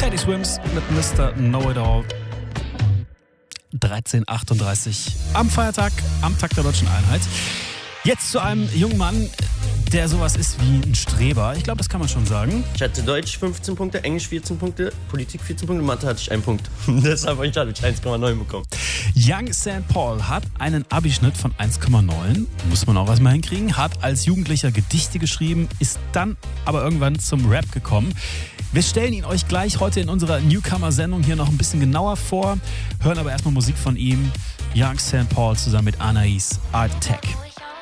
Teddy Swims mit Mr. Know-It-All. 13:38 am Feiertag, am Tag der Deutschen Einheit. Jetzt zu einem jungen Mann, der sowas ist wie ein Streber. Ich glaube, das kann man schon sagen. Ich hatte Deutsch 15 Punkte, Englisch 14 Punkte, Politik 14 Punkte, Mathe hatte ich 1 Punkt. Deshalb habe ich 1,9 bekommen. Young St. Paul hat einen Abischnitt von 1,9. Muss man auch erstmal hinkriegen. Hat als Jugendlicher Gedichte geschrieben, ist dann aber irgendwann zum Rap gekommen. Wir stellen ihn euch gleich heute in unserer Newcomer-Sendung hier noch ein bisschen genauer vor. Hören aber erstmal Musik von ihm. Young St. Paul zusammen mit Anais, Art Tech.